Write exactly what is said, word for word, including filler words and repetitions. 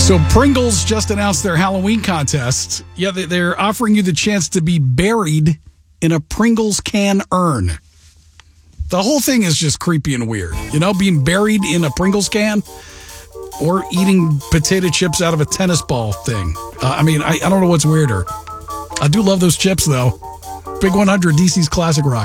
So Pringles just announced their Halloween contest. Yeah, they- they're offering you the chance to be buried in a Pringles can urn. The whole thing is just creepy and weird. You know, being buried in a Pringles can or eating potato chips out of a tennis ball thing. Uh, I mean, I, I don't know what's weirder. I do love those chips, though. Big one hundred, D C's Classic Rock.